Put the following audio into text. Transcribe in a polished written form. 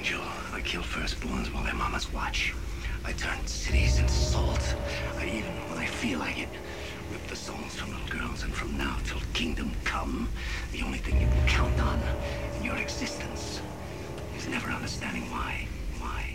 angel. I kill firstborns while their mamas watch. I turn cities into salt. I even, when I feel like it, rip the souls from little girls. And from now till kingdom come, the only thing you can count on in your existence is never understanding why. Why?